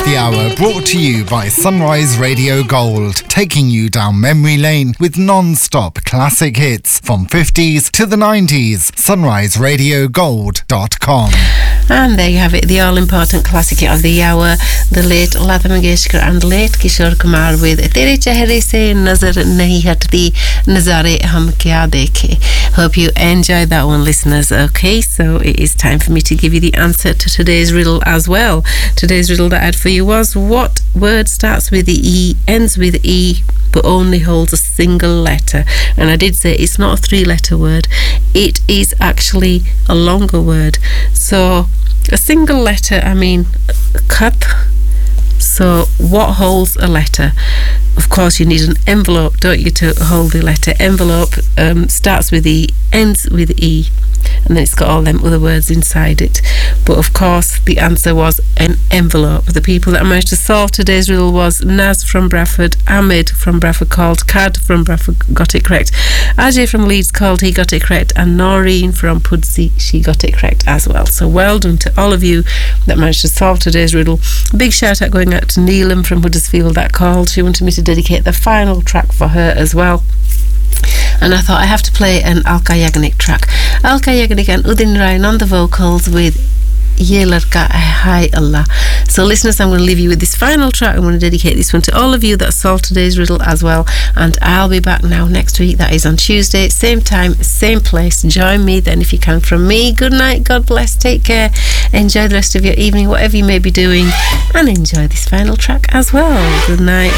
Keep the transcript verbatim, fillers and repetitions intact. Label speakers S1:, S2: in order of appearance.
S1: the hour brought to you by Sunrise Radio Gold, taking you down memory lane with non-stop classic hits from fifties to the nineties. sunrise radio gold dot com.
S2: And there you have it, the all-important classic hit of the hour, the late Lata Mangeshkar and late Kishore Kumar with Tere Chehre Se Nazar Nahi Hatdi Nazare Hum Kya Dekhe. Hope you enjoyed that one, listeners. Okay, so it is time for me to give you the answer to today's riddle as well. Today's riddle that I had for you was, what word starts with the E, ends with E, but only holds a single letter? And I did say it's not a three-letter word. It is actually a longer word. So a single letter, I mean, cut. So what holds a letter? Of course, you need an envelope, don't you, to hold the letter. Envelope um, starts with E, ends with E, and then it's got all them other words inside it. But of course, the answer was an envelope. The people that managed to solve today's riddle was Naz from Bradford, Ahmed from Bradford called, Cad from Bradford got it correct, Ajay from Leeds called, he got it correct, and Noreen from Pudsey, she got it correct as well. So well done to all of you that managed to solve today's riddle. Big shout out going out to Neelam from Huddersfield that called. She wanted me to dedicate the final track for her as well. And I thought I have to play an Alka Yagnik track. Alka Yagnik and Udin Ryan on the vocals with Ye Ladka Hai Allah. So listeners, I'm going to leave you with this final track. I'm going to dedicate this one to all of you that solved today's riddle as well. And I'll be back now next week. That is on Tuesday, same time, same place. Join me then if you can. From me, good night, God bless, take care, enjoy the rest of your evening, whatever you may be doing, and enjoy this final track as well. Good night.